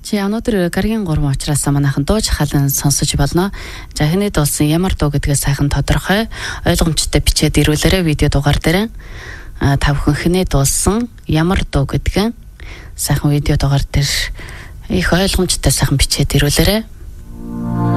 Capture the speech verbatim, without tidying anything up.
Чи өнөөдөр гаргийн гурван учраас манайхан дууж халан сонсож болно. За хэний дуулсан ямар дуу гэдгээ сайхан тодорхой ойлгомжтой бичээд ирүүлээрэй видео дугаар дээр. А та бүхэн хэний дуулсан ямар дуу гэдгээ сайхан видео дугаар дээр их ойлгомжтой сайхан бичээд ирүүлээрэй.